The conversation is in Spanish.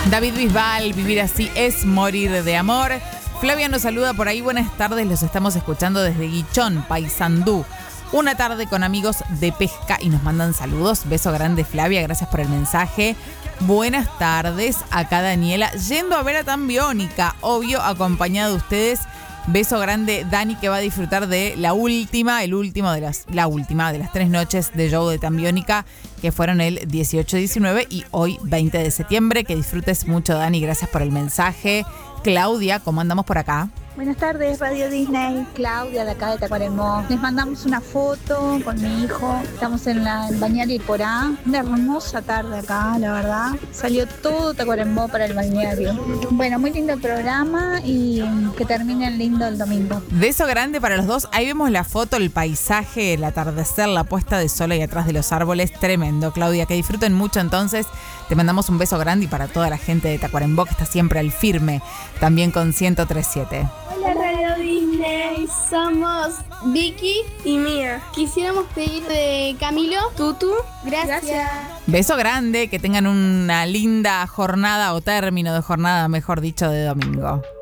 David Bisbal, vivir así es morir de amor. Flavia nos saluda por ahí, buenas tardes, los estamos escuchando desde Guichón, Paysandú. Una tarde con amigos de pesca y nos mandan saludos. Beso grande, Flavia, gracias por el mensaje. Buenas tardes, acá Daniela, yendo a ver a Tambiónica, obvio, acompañada de ustedes. Beso grande, Dani, que va a disfrutar de la última de las 3 noches de show de Tambiónica, que fueron el 18, 19 y hoy 20 de septiembre. Que disfrutes mucho, Dani, gracias por el mensaje. Claudia, ¿cómo andamos por acá? Buenas tardes, Radio Disney. Claudia, de acá de Tacuarembó. Les mandamos una foto con mi hijo. Estamos en el balneario Iporá. Una hermosa tarde acá, la verdad. Salió todo Tacuarembó para el balneario. Bueno, muy lindo el programa y que terminen lindo el domingo. Beso grande para los dos. Ahí vemos la foto, el paisaje, el atardecer, la puesta de sol ahí atrás de los árboles. Tremendo, Claudia. Que disfruten mucho entonces. Te mandamos un beso grande y para toda la gente de Tacuarembó que está siempre al firme. También con 103.7. Hola Radio Disney, somos Vicky y Mía. Quisiéramos pedir de Camilo, Tutu. Gracias. Beso grande, que tengan una linda jornada o término de jornada, mejor dicho, de domingo.